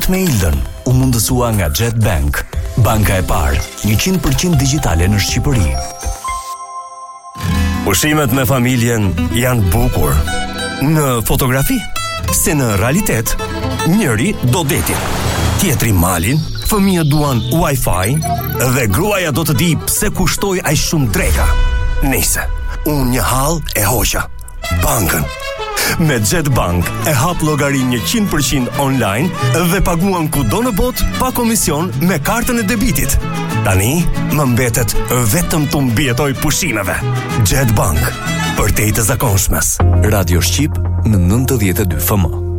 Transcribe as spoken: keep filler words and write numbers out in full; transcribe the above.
Bashkë me Ildën, u mundësua nga Jet Bank, banka e parë njëqind përqind digjitale në Shqipëri. Pushimet me familjen janë bukur në fotografi, se në realitet njëri do detin, tjetri malin, fëmijët duan Wi-Fi dhe gruaja do të di pse kushtoi aq shumë dreka. Nëse unë një hall e hoqa bankën. Me Jet Bank e hap llogarin njëqind përqind online dhe paguan kudo në botë pa komision me kartën e debitit. Tani më mbetet vetëm të mbijetoj pushimeve. Jet Bank, për te i të zakonshmes. Radio Shqip në nëntëdhjetë e dy F M.